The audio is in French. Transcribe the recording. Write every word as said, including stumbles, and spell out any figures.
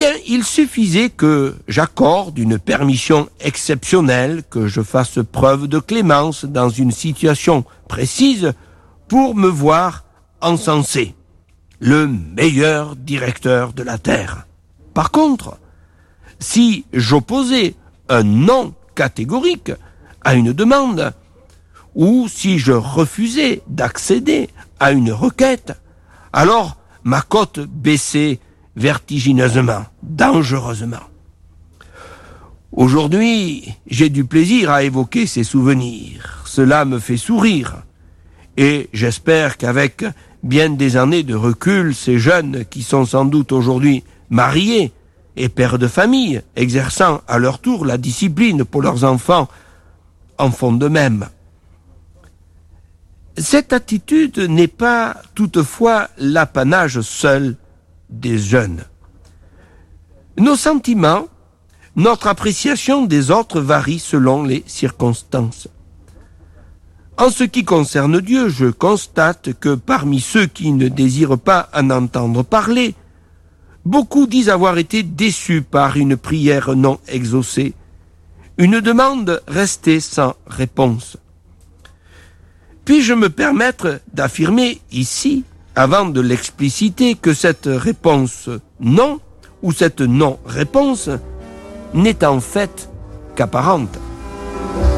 bien, il suffisait que j'accorde une permission exceptionnelle, que je fasse preuve de clémence dans une situation précise pour me voir encensé, le meilleur directeur de la Terre. Par contre, si j'opposais un non catégorique à une demande, ou si je refusais d'accéder à une requête, alors ma cote baissait vertigineusement, dangereusement. Aujourd'hui, j'ai du plaisir à évoquer ces souvenirs. Cela me fait sourire. Et j'espère qu'avec bien des années de recul, ces jeunes qui sont sans doute aujourd'hui mariés et pères de famille, exerçant à leur tour la discipline pour leurs enfants, en font de même. Cette attitude n'est pas toutefois l'apanage seul des jeunes. Nos sentiments, notre appréciation des autres varie selon les circonstances. En ce qui concerne Dieu, je constate que parmi ceux qui ne désirent pas en entendre parler, beaucoup disent avoir été déçus par une prière non exaucée, une demande restée sans réponse. Puis-je me permettre d'affirmer ici, avant de l'expliciter, que cette réponse non, ou cette non-réponse, n'est en fait qu'apparente.